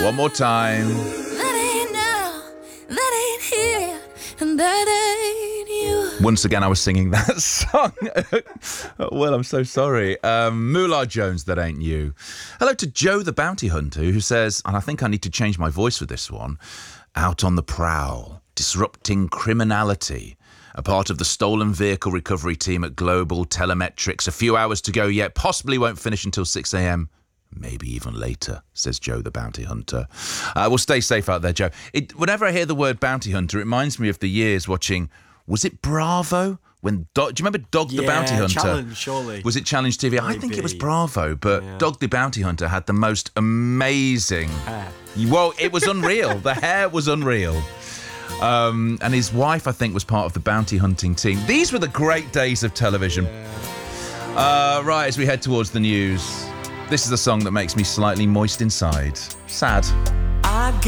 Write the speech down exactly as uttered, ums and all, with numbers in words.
One more time. That ain't now, that ain't here, and that ain't you. Once again, I was singing that song. Well, I'm so sorry. Um, Moolah Jones, That Ain't You. Hello to Joe the Bounty Hunter, who says, and I think I need to change my voice for this one, out on the prowl, disrupting criminality. A part of the stolen vehicle recovery team at Global Telemetrics. A few hours to go yet. Possibly won't finish until six a.m. Maybe even later, says Joe the Bounty Hunter. Uh, well, stay safe out there, Joe. It, whenever I hear the word bounty hunter, it reminds me of the years watching, was it Bravo? When Do- Do you remember Dog yeah, the Bounty Hunter? Challenge, surely. Was it Challenge T V? Might I think be. it was Bravo, but Yeah. Dog the Bounty Hunter had the most amazing... Hair. Well, it was unreal. The hair was unreal. Um, and his wife, I think, was part of the bounty hunting team. These were the great days of television. Yeah. Uh, right, as we head towards the news, this is a song that makes me slightly moist inside. Sad. I